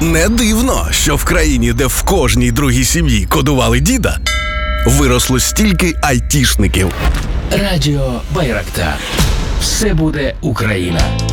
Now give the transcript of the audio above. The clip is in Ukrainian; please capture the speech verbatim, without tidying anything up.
Не дивно, що в країні, де в кожній другій сім'ї кодували діда, виросло стільки айтішників. Радіо Байрактар. Все буде Україна.